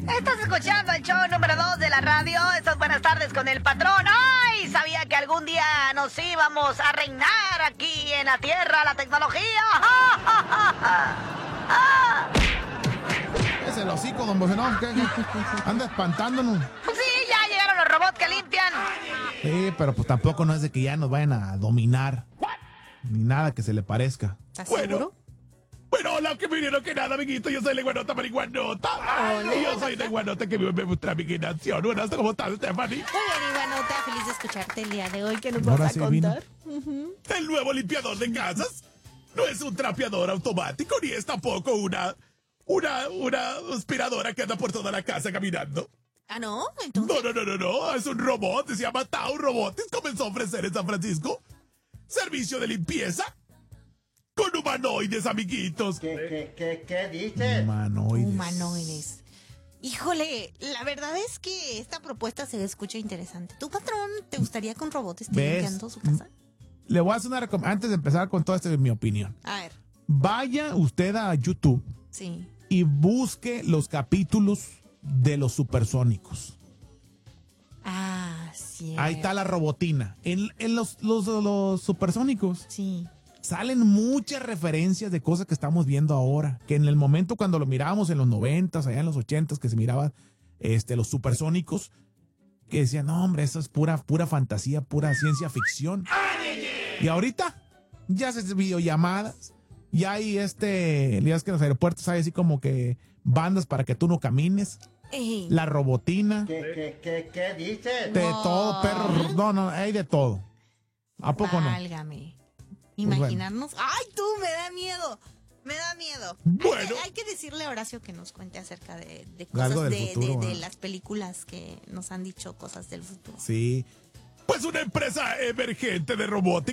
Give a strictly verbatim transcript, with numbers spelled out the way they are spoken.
Estás escuchando el show número dos de la radio. Estas buenas tardes con el patrón. ¡Ay! Sabía que algún día nos íbamos a reinar aquí en la tierra, la tecnología. ¡Ja, ja, ja, ja! ¡Ah! Es el hocico, don Bocenón, que anda espantándonos. Pues sí, ya llegaron los robots que limpian. Sí, pero pues tampoco no es de que ya nos vayan a dominar. Ni nada que se le parezca. ¿Estás Bueno. seguro? Bueno, hola, que primero que nada, amiguito, yo soy la iguanota marihuanota. Y yo soy la iguanota que vive en nuestra imaginación. Bueno, ¿cómo estás, Stephanie? Muy bien, Iguanota, feliz de escucharte el día de hoy. ¿Qué nos Ahora vas a sí contar? El nuevo limpiador de casas no es un trapeador automático, ni es tampoco una, una, una aspiradora que anda por toda la casa caminando. Ah, ¿no? Entonces, No, no, no, no, no, es un robot, se llama Tao Robotics, comenzó a ofrecer en San Francisco servicio de limpieza con humanoides, amiguitos. ¿Qué, qué, qué, qué dices? Humanoides. humanoides. Híjole, la verdad es que esta propuesta se escucha interesante. ¿Tu patrón te gustaría que un robot esté ¿Ves? limpiando su casa? Le voy a hacer una recomendación. Antes de empezar con todo esto, mi opinión. A ver, Vaya usted a YouTube sí. y busque los capítulos de los supersónicos. Ah, sí. Ahí está la robotina. En, en los, los, los supersónicos Sí. salen muchas referencias de cosas que estamos viendo ahora. Que en el momento cuando lo mirábamos en los noventas, allá en los ochentas, que se miraban este, los supersónicos, que decían, no, hombre, eso es pura, pura fantasía, pura ciencia ficción. Y ahorita ya se hacen videollamadas. Ya hay este, ya es que en los aeropuertos hay así como que bandas para que tú no camines. Ey, La robotina. ¿Qué, qué, qué, qué dices? De No. todo, perro. No, no, hay de todo. ¿A poco no? válgame. Imaginarnos. ¡Ay, tú! Me da miedo. Me da miedo. Bueno. Hay, que- hay que decirle a Horacio que nos cuente acerca de, de Algo cosas del de, futuro, de- de ¿eh? las películas que nos han dicho cosas del futuro. Sí. Pues una empresa emergente de robótica